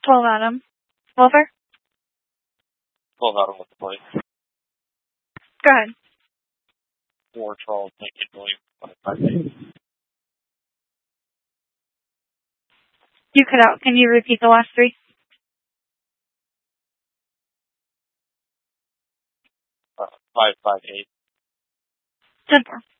12 Adam. Wolfer? 12 Adam with the plate. Go ahead. 4 Charles Lincoln Williams 25 You cut out. Can you repeat the last three? 558. 10-4.